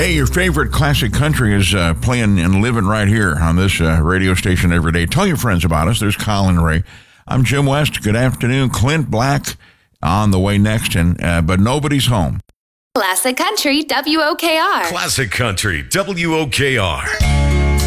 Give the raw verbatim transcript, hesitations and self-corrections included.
Hey, your favorite classic country is uh, playing and living right here on this uh, radio station every day. Tell your friends about us. There's Colin Ray. I'm Jim West. Good afternoon. Clint Black on the way next, and uh, but nobody's home. Classic Country W O K R. Classic Country W O K R.